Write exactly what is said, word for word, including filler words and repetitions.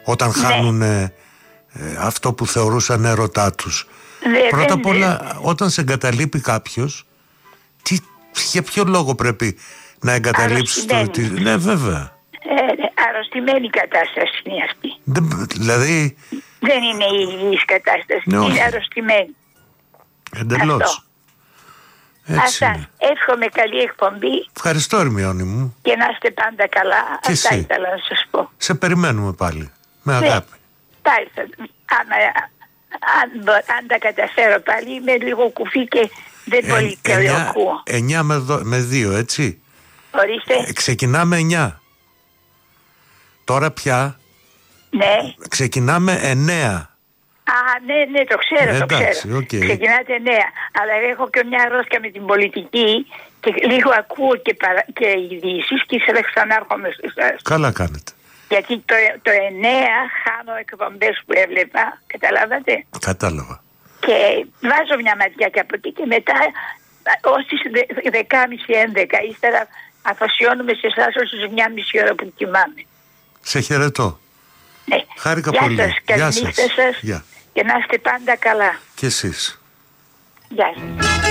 όταν ναι. χάνουν ε, ε, αυτό που θεωρούσαν έρωτά τους. Δε, Πρώτα δεν, απ' όλα, δε. όταν σε εγκαταλείπει κάποιος, τι, για ποιο λόγο πρέπει να εγκαταλείψεις το... Τη, ναι, βέβαια. Ε, αρρωστημένη κατάσταση είναι αυτή. Δεν, δηλαδή... Δεν είναι η υγιής κατάσταση, ναι, είναι αρρωστημένη. Εντελώς. Έτσι Αυτά. Εύχομαι καλή εκπομπή. Ευχαριστώ, Ερμιόνη μου. Και να είστε πάντα καλά. Και Αυτά εσύ. ήθελα να σας πω. Σε περιμένουμε πάλι. Με αγάπη. Ναι, αν, αν, αν τα καταφέρω πάλι, είμαι λίγο κουφή και δεν πολύ καλό ακούω. εννιά με δύο, έτσι. Ορίστε. Ε, ξεκινάμε εννιά. Τώρα πια. Ναι. Ξεκινάμε εννέα. Α, ναι, ναι, το ξέρω, ε, το εντάξει, ξέρω. Okay. Ξεκινάτε νέα. Αλλά έχω και μια αρρώστια με την πολιτική και λίγο ακούω και, παρα... και ειδήσεις και ήθελα ξανάρχομαι σε εσάς. Καλά κάνετε. Γιατί το, το εννέα χάνω εκπομπές που έβλεπα, καταλάβατε. Κατάλαβα. Και βάζω μια ματιά και από εκεί και μετά ως τις δεκάμιση έντεκα ύστερα αφοσιώνουμε σε εσάς ως τις μια μισή ώρα που κοιμάμαι. Σε χαιρετώ. Ναι. Χάρηκα Γεια πολύ. Σας, καλή νύχτα σας. Γεια. Και να είστε πάντα καλά. Και εσείς. Γεια σας.